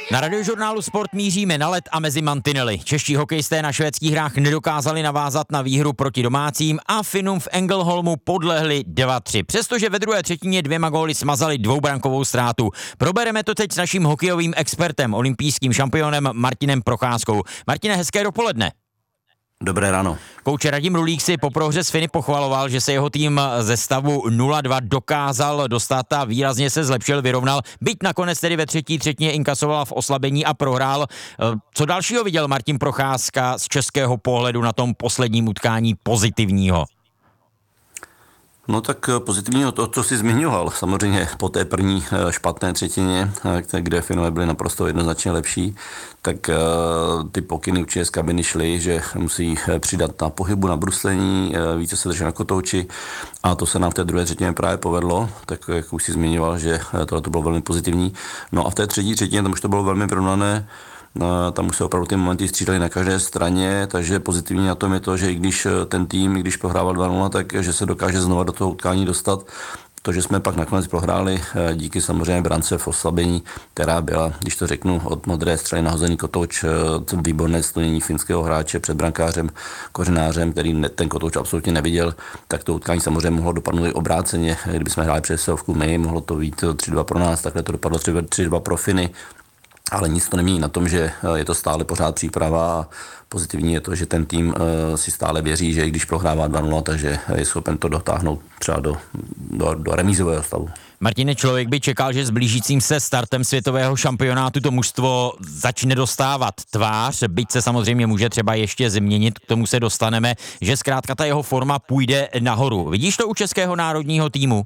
Na Radiožurnálu Sport míříme na led a mezi mantinely. Čeští hokejisté na švédských hrách nedokázali navázat na výhru proti domácím a Finům v Ängelholmu podlehli 2-3. Přestože ve druhé třetině 2 góly smazali dvoubrankovou ztrátu. Probereme to teď s naším hokejovým expertem, olympijským šampionem Martinem Procházkou. Martine, hezké dopoledne. Dobré ráno. Kouč Radim Rulík si po prohře s Finy pochvaloval, že se jeho tým ze stavu 0-2 dokázal dostat a výrazně se zlepšil, vyrovnal, byť nakonec tedy ve třetí třetině inkasovala v oslabení a prohrál. Co dalšího viděl Martin Procházka z českého pohledu na tom posledním utkání pozitivního? No tak pozitivního to, co jsi zmiňoval, samozřejmě po té první špatné třetině, kde Finové byli naprosto jednoznačně lepší, tak ty pokyny určitě z kabiny šly, že musí přidat na pohybu, na bruslení, více se držet na kotouči a to se nám v té druhé třetině právě povedlo, tak jak už jsi zmiňoval, že tohle to bylo velmi pozitivní. No a v té třetí třetině tam už to bylo velmi vyrovnané. Tam už se opravdu ty momenty střídali na každé straně, takže pozitivní na tom je to, že i když ten tým, když prohrával 2-0, takže se dokáže znova do toho utkání dostat. To, že jsme pak nakonec prohráli díky samozřejmě brance v oslabení, která byla, když to řeknu, od modré strany nahozený kotouč, výborné stonění finského hráče před brankářem Kořenářem, který ten kotouč absolutně neviděl, tak to utkání samozřejmě mohlo dopadnout i obráceně. Kdyby jsme hráli přesilovku my, mohlo to být 3-2 pro nás, takhle to dopadlo 3-2 pro Finy. Ale nic to nemění na tom, že je to stále pořád příprava a pozitivní je to, že ten tým si stále věří, že i když prohrává 2-0, takže je schopen to dotáhnout třeba do remízového stavu. Martine, člověk by čekal, že s blížícím se startem světového šampionátu to mužstvo začne dostávat tvář, byť se samozřejmě může třeba ještě změnit, k tomu se dostaneme, že zkrátka ta jeho forma půjde nahoru. Vidíš to u českého národního týmu?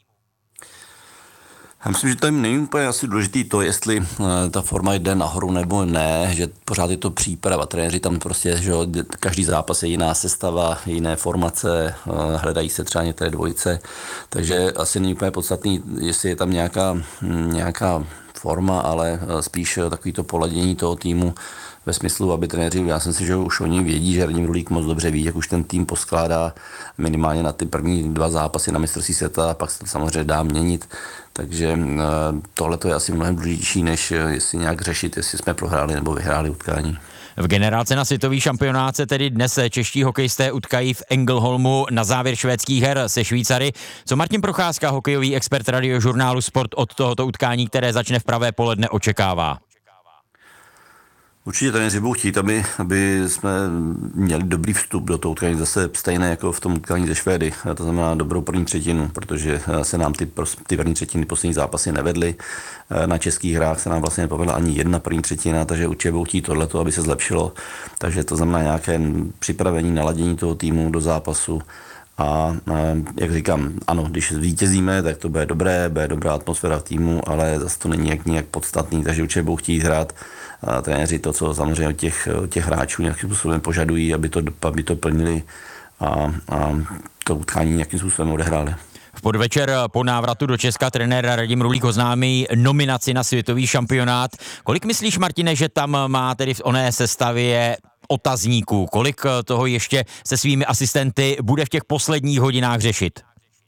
Já myslím, že tam není úplně asi důležitý to, jestli ta forma jde nahoru nebo ne, že pořád je to příprava. Trenéři tam prostě, že každý zápas je jiná sestava, jiné formace, hledají se třeba některé dvojice, takže asi není úplně podstatný, jestli je tam nějaká forma, ale spíš takový to poladění toho týmu ve smyslu, aby trenéři, já jsem si, že už oni vědí, že Radim Rulík moc dobře ví, jak už ten tým poskládá minimálně na ty první 2 zápasy na mistrovství světa a pak se to samozřejmě dá měnit. Takže tohle to je asi mnohem důležitější, než jestli nějak řešit, jestli jsme prohráli nebo vyhráli utkání. V generálce na světový šampionát se tedy dnes čeští hokejisté utkají v Ängelholmu na závěr švédských her se Švýcary. Co Martin Procházka, hokejový expert Radiožurnálu Sport, od tohoto utkání, které začne v pravé poledne, očekává? Určitě trenéři budou chtít, aby jsme měli dobrý vstup do toho utkání, zase stejné jako v tom utkání ze Švédy, to znamená dobrou první třetinu, protože se nám ty první třetiny poslední zápasy nevedly. Na českých hrách se nám vlastně nepovedla ani jedna první třetina, takže určitě budou chtít tohleto, aby se zlepšilo. Takže to znamená nějaké připravení, naladění toho týmu do zápasu. A jak říkám, ano, když vítězíme, tak to bude dobré, bude dobrá atmosféra v týmu, ale zase to není nějak podstatný, takže určitě budou chtít hrát trenéři to, co samozřejmě od těch hráčů nějakým způsobem požadují, aby to plnili a to utkání nějakým způsobem odehráli. V podvečer po návratu do Česka trenér Radim Rulík oznámí nominaci na světový šampionát. Kolik myslíš, Martine, že tam má tedy v oné sestavě otazníků? Kolik toho ještě se svými asistenty bude v těch posledních hodinách řešit?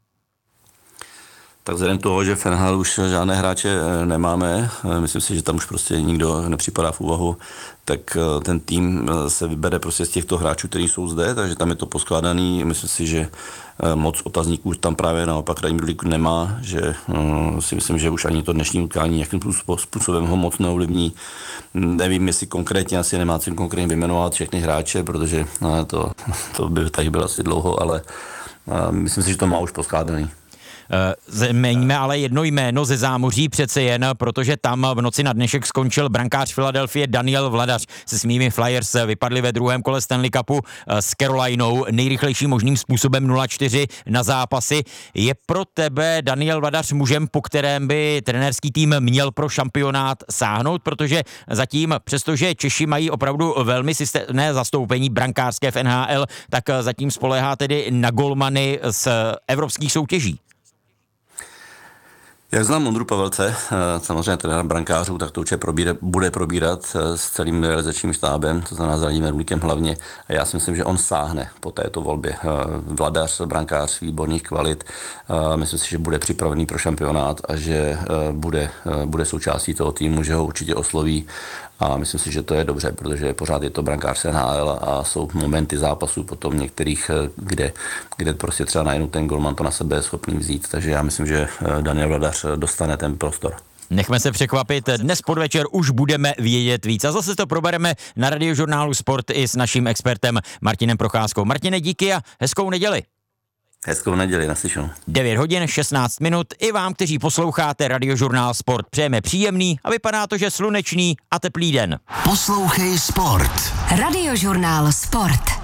Tak vzhledem toho, že v NHL už žádné hráče nemáme, myslím si, že tam už prostě nikdo nepřipadá v úvahu, tak ten tým se vybere prostě z těchto hráčů, kteří jsou zde, takže tam je to poskládaný. Myslím si, že moc otazníků tam právě naopak Radim Rulík nemá, že si myslím, že už ani to dnešní utkání nějakým způsobem ho moc neovlivní. Nevím, jestli konkrétně, asi nemá co konkrétně vyjmenovat všechny hráče, protože to by tady bylo asi dlouho, ale myslím si, že to má už poskládaný. Změníme ale jedno jméno ze zámoří přece jen, protože tam v noci na dnešek skončil brankář Philadelphie Daniel Vladař. Se svými Flyers vypadli ve druhém kole Stanley Cupu s Carolinou nejrychlejším možným způsobem 0-4 na zápasy. Je pro tebe Daniel Vladař mužem, po kterém by trenérský tým měl pro šampionát sáhnout, protože zatím, přestože Češi mají opravdu velmi systémné zastoupení brankářské v NHL, tak zatím spoléhá tedy na golmany z evropských soutěží. Jak znám Ondru Pavelce, samozřejmě trenéra brankářů, tak to určitě bude probírat s celým realizačním štábem, to znamená s Radimem Rulíkem hlavně. A já si myslím, že on sáhne po této volbě. Vladař, brankář výborných kvalit. Myslím si, že bude připravený pro šampionát a že bude součástí toho týmu, že ho určitě osloví. A myslím si, že to je dobře, protože pořád je to brankář NHL a jsou momenty zápasů potom některých, kde prostě třeba najednou ten golman to na sebe je schopný vzít. Takže já myslím, že Daniel Vladař dostane ten prostor. Nechme se překvapit, dnes podvečer už budeme vědět víc. A zase to probereme na Radiožurnálu Sport i s naším expertem Martinem Procházkou. Martine, díky a hezkou neděli. Hezkou neděli, naslyšenou. 9 hodin 16 minut. I vám, kteří posloucháte Radiožurnál Sport, přejeme příjemný a vypadá to, že slunečný a teplý den. Poslouchej Sport. Radiožurnál Sport.